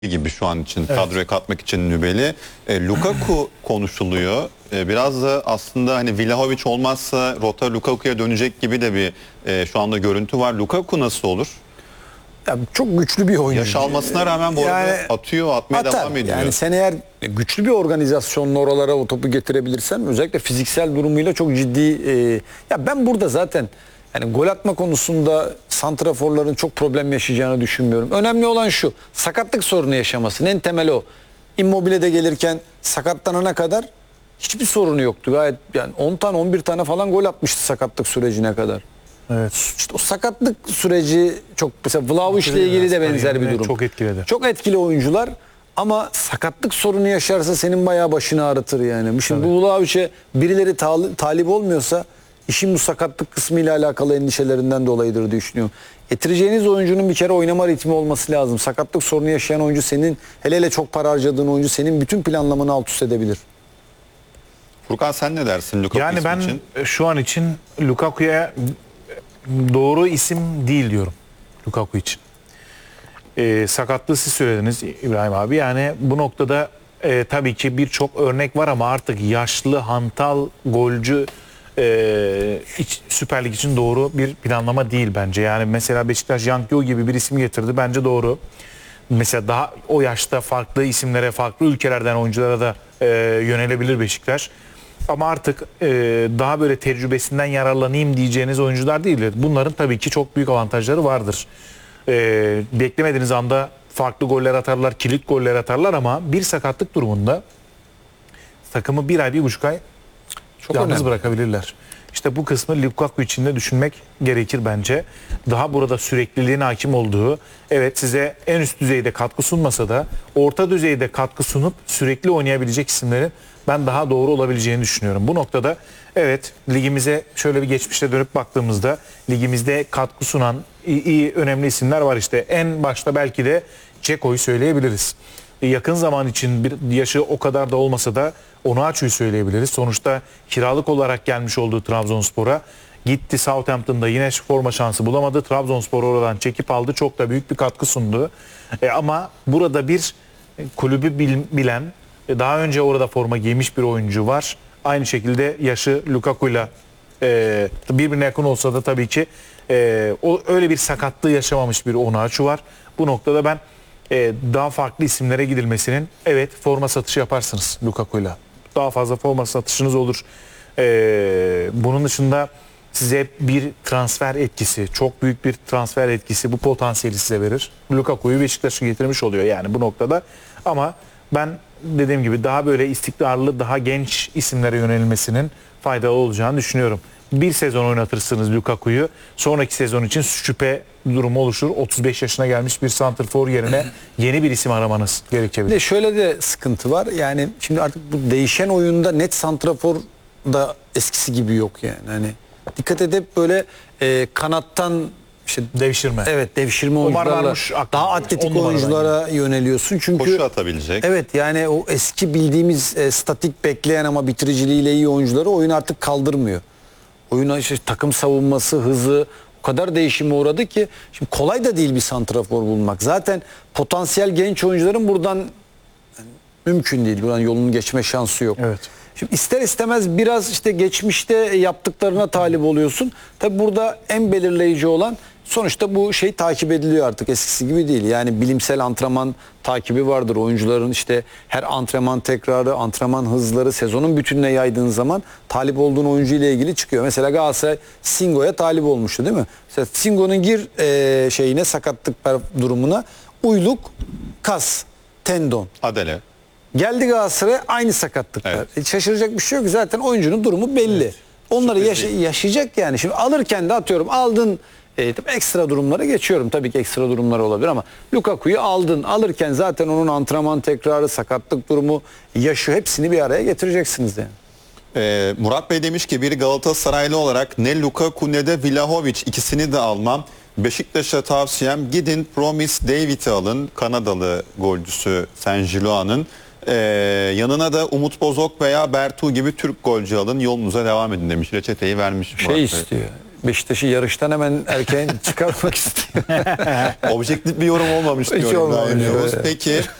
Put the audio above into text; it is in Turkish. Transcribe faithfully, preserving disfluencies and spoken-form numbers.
gibi şu an için Evet. kadroya katmak için Nübeli. E, Lukaku konuşuluyor. E, biraz da aslında hani Vlahovic olmazsa rota Lukaku'ya dönecek gibi de bir e, şu anda görüntü var. Lukaku nasıl olur? Ya çok güçlü bir oyuncu. Yaş almasına rağmen bu Yani arada atıyor, atmaya atar. devam ediyor. Yani sen eğer güçlü bir organizasyonla oralara o topu getirebilirsen, özellikle fiziksel durumuyla çok ciddi. E, ya ben burada zaten yani gol atma konusunda santraforların çok problem yaşayacağını düşünmüyorum. Önemli olan şu: sakatlık sorunu yaşamasın. En temeli o. Immobile'de gelirken sakatlanana kadar hiçbir sorunu yoktu. Gayet yani on tane on bir tane falan gol atmıştı sakatlık sürecine kadar. Evet. İşte o sakatlık süreci çok, mesela Vlahovic ile ilgili de benzer bir durum. Çok etkiledi. Çok etkili oyuncular ama sakatlık sorunu yaşarsa senin bayağı başını ağrıtır yani. Şimdi bu Vlahovic'e birileri tal- talip olmuyorsa işin bu sakatlık kısmıyla alakalı endişelerinden dolayıdır diye düşünüyorum. Getireceğiniz oyuncunun bir kere oynama ritmi olması lazım. Sakatlık sorunu yaşayan oyuncu senin, hele hele çok para harcadığın oyuncu senin bütün planlamanı alt üst edebilir. Furkan sen ne dersin Lukaku Yani ben için? şu an için Lukaku'ya doğru isim değil diyorum Lukaku için. Ee, sakatlığı siz söylediniz İbrahim abi. Yani bu noktada e, tabii ki birçok örnek var ama artık yaşlı, hantal, golcü e, iç, Süper Lig için doğru bir planlama değil bence. Yani mesela Beşiktaş Yankyo gibi bir isim getirdi. Bence doğru. Mesela daha o yaşta farklı isimlere, farklı ülkelerden oyunculara da e, yönelebilir Beşiktaş. Ama artık e, daha böyle tecrübesinden yararlanayım diyeceğiniz oyuncular değil. Bunların tabii ki çok büyük avantajları vardır. E, beklemediğiniz anda farklı goller atarlar, kilit goller atarlar ama bir sakatlık durumunda takımı bir ay, bir buçuk ay Çok yalnız önemli. bırakabilirler. İşte bu kısmı Lukaku için de düşünmek gerekir bence. Daha burada sürekliliğin hakim olduğu, evet size en üst düzeyde katkı sunmasa da orta düzeyde katkı sunup sürekli oynayabilecek isimlerin ben daha doğru olabileceğini düşünüyorum. Bu noktada evet, ligimize şöyle bir geçmişte dönüp baktığımızda ligimizde katkı sunan iyi, iyi önemli isimler var işte. En başta belki de Ceko'yu söyleyebiliriz. Yakın zaman için bir yaşı o kadar da olmasa da Onuachu'yu söyleyebiliriz. Sonuçta kiralık olarak gelmiş olduğu Trabzonspor'a gitti, Southampton'da yine forma şansı bulamadı. Trabzonspor oradan çekip aldı. Çok da büyük bir katkı sundu. E, ama burada bir kulübü bil, bilen, daha önce orada forma giymiş bir oyuncu var. Aynı şekilde yaşı Lukaku'yla e, birbirine yakın olsa da tabii ki e, o öyle bir sakatlığı yaşamamış bir Onuachu var. Bu noktada ben e, daha farklı isimlere gidilmesinin, evet forma satışı yaparsınız Lukaku'yla. Daha fazla forma satışınız olur. E, bunun dışında size bir transfer etkisi, çok büyük bir transfer etkisi, bu potansiyeli size verir. Lukaku'yu Beşiktaş'a getirmiş oluyor yani bu noktada. Ama ben dediğim gibi daha böyle istikrarlı, daha genç isimlere yönelmesinin faydalı olacağını düşünüyorum. Bir sezon oynatırsınız Lukaku'yu. Sonraki sezon için şüphe durumu oluşur. otuz beş yaşına gelmiş bir santrfor yerine yeni bir isim aramanız gerekebilir. Bir de şöyle de sıkıntı var. Yani şimdi artık bu değişen oyunda net santrafor da eskisi gibi yok yani. Hani dikkat edip böyle e, kanattan işte Devşirme. evet devşirme oyuncularla varmış, daha atletik oyunculara yöneliyorsun. Çünkü Koşu atabilecek. evet yani o eski bildiğimiz e, statik bekleyen ama bitiriciliğiyle iyi oyuncuları oyun artık kaldırmıyor. Oyuna işte takım savunması, hızı o kadar değişime uğradı ki şimdi kolay da değil bir santrafor bulmak. Zaten potansiyel genç oyuncuların buradan yani mümkün değil. Buradan yolunu geçme şansı yok. Evet. Şimdi ister istemez biraz işte geçmişte yaptıklarına talip oluyorsun. Tabi burada en belirleyici olan sonuçta bu şey takip ediliyor artık, eskisi gibi değil. Yani bilimsel antrenman takibi vardır. Oyuncuların işte her antrenman tekrarı, antrenman hızları sezonun bütününe yaydığın zaman talip olduğun oyuncu ile ilgili çıkıyor. Mesela Galatasaray Singo'ya talip olmuştu değil mi? Mesela Singo'nun gir e, şeyine, sakatlık durumuna, uyluk, kas, tendon. Adele. Geldi Galatasaray'a aynı sakatlıklar. Evet. E, şaşıracak bir şey yok. Zaten oyuncunun durumu belli. Evet. Onları Sürpriz yaşa- değil. yaşayacak yani. Şimdi alırken de atıyorum aldın, e, tabii ekstra durumlara geçiyorum. Tabii ki ekstra durumlar olabilir ama Lukaku'yu aldın. Alırken zaten onun antrenman tekrarı, sakatlık durumu, yaşı hepsini bir araya getireceksiniz yani. Ee, Murat Bey demiş ki bir Galatasaraylı olarak ne Lukaku ne de Vlahovic, ikisini de almam. Beşiktaş'a tavsiyem gidin Promise David'i alın. Kanadalı golcüsü Saint-Gillois'nın. Ee, yanına da Umut Bozok veya Bertu gibi Türk golcü alın. Yolunuza devam edin demiş. Reçeteyi vermiş Murat Şey Bey. istiyor. Beşiktaş'ı yarıştan hemen erken çıkarmak istiyor. Objektif bir yorum olmamış Hiç diyorum. olmamış, İbrahim Yavuz. evet. Peki